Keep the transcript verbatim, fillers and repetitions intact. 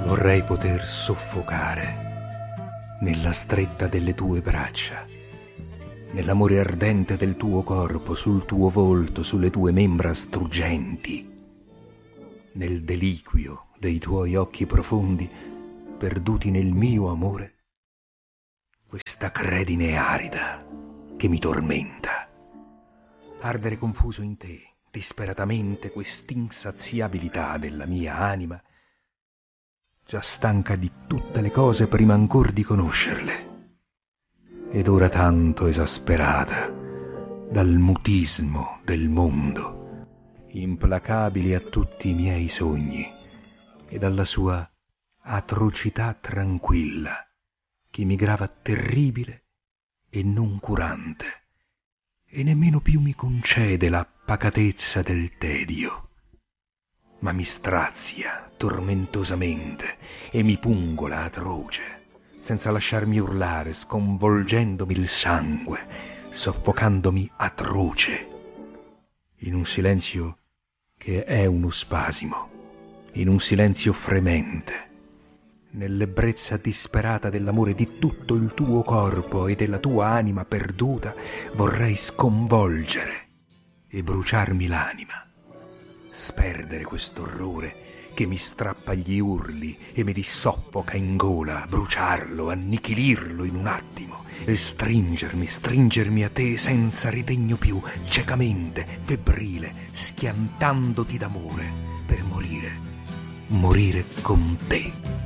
Vorrei poter soffocare nella stretta delle tue braccia, nell'amore ardente del tuo corpo, sul tuo volto, sulle tue membra struggenti, nel deliquio dei tuoi occhi profondi, perduti nel mio amore, questa credine arida che mi tormenta. Ardere confuso in te, disperatamente, quest'insaziabilità della mia anima, già stanca di tutte le cose prima ancor di conoscerle, ed ora tanto esasperata dal mutismo del mondo, implacabile a tutti i miei sogni, e dalla sua atrocità tranquilla, che mi grava terribile e non curante, e nemmeno più mi concede la pacatezza del tedio, ma mi strazia tormentosamente e mi pungola atroce, senza lasciarmi urlare, sconvolgendomi il sangue, soffocandomi atroce, in un silenzio che è uno spasimo, in un silenzio fremente, nell'ebbrezza disperata dell'amore di tutto il tuo corpo e della tua anima perduta, vorrei sconvolgere e bruciarmi l'anima, sperdere quest'orrore che mi strappa gli urli e me li soffoca in gola, bruciarlo, annichilirlo in un attimo e stringermi, stringermi a te senza ritegno più, ciecamente, febbrile, schiantandoti d'amore per morire, morire con te.